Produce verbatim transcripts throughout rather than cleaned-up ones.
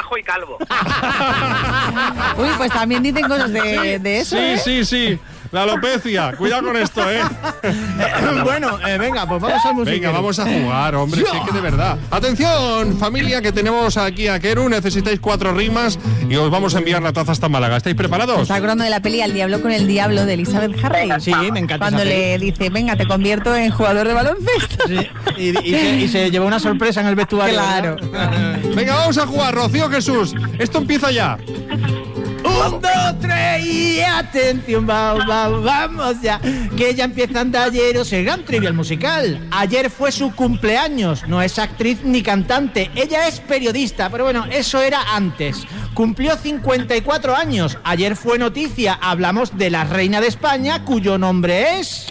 viejo y calvo. Uy, pues también dicen cosas de, de eso, Sí, ¿eh? sí, sí. La alopecia. Cuidado con esto, ¿eh? Bueno, eh, venga, pues vamos al musiquero. Venga, vamos a jugar, hombre, sí que de verdad. Atención, familia, que tenemos aquí a Keru. Necesitáis cuatro rimas y os vamos a enviar la taza hasta Málaga. ¿Estáis preparados? Me está acordando de la peli Al diablo con el diablo de Elizabeth Harley. Sí, me encanta Cuando esa le dice, venga, te convierto en jugador de baloncesto. Sí, y, y, se, y se llevó una sorpresa en el vestuario. Claro. Venga, vamos a jugar, Rocío Jesús. Esto empieza ya. Un, dos, tres y atención, vamos, vamos, vamos ya. Que ya empieza Andalleros, el gran trivial musical. Ayer fue su cumpleaños, no es actriz ni cantante, ella es periodista, pero bueno, eso era antes. Cumplió cincuenta y cuatro años, ayer fue noticia, hablamos de la reina de España, cuyo nombre es...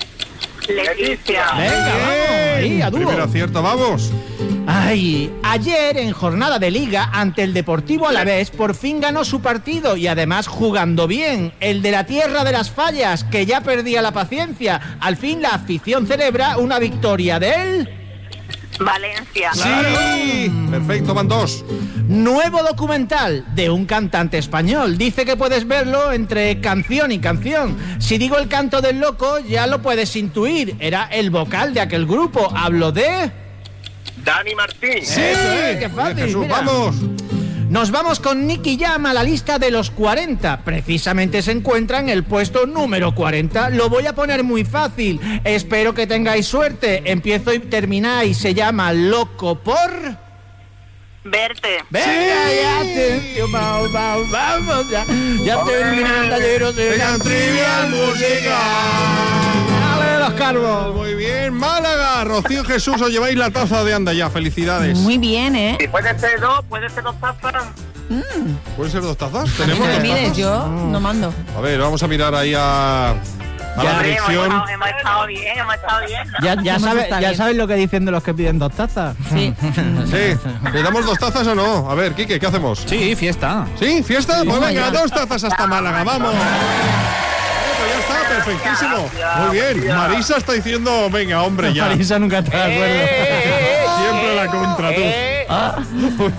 Leticia. Venga, vamos, ahí, a dúo. Primer acierto, vamos. Ay, ayer en jornada de liga ante el Deportivo Alavés por fin ganó su partido y además jugando bien, el de la tierra de las fallas, que ya perdía la paciencia. Al fin la afición celebra una victoria de él. Valencia. Sí. Perfecto, van dos. Nuevo documental de un cantante español. Dice que puedes verlo entre canción y canción. Si digo el canto del loco, ya lo puedes intuir. Era el vocal de aquel grupo. Hablo de... Dani Martín. Sí. Eso es, qué fácil, Jesús, mira. vamos. Nos vamos con Nicky Jam a la lista de los cuarenta. Precisamente se encuentra en el puesto número cuarenta. Lo voy a poner muy fácil. Espero que tengáis suerte. Empiezo y termináis. Se llama Loco por... Verte. Venga, ya, atención, vamos, vamos, vamos, ya. Ya terminan Andalleros. Venga, trivial musical. Dale los cargos. Muy bien, Málaga. Rocío Jesús, os lleváis la taza de Anda ya. Felicidades. Muy bien, ¿eh? Si puede ser dos, puede ser dos tazas. ¿Pueden ser dos tazas? No ¿Tenemos me dos mires, tazas? yo no mando. A ver, vamos a mirar ahí a, a la Ya. Hombre, hemos, dirección. estado, hemos estado bien, hemos estado bien. ¿no? Ya, ya, Hemos sabe, estado ya bien. sabes lo que dicen de los que piden dos tazas. Sí. Sí. ¿Le damos dos tazas o no? A ver, Quique, ¿qué hacemos? Sí, fiesta. ¿Sí? ¿Fiesta? Pues Toma venga, ya. dos tazas hasta Málaga, vamos. Pues ya está, perfectísimo. Muy bien, Marisa está diciendo, venga, hombre, ya. Marisa nunca está de acuerdo. Siempre la contra, tú. Eh, Muy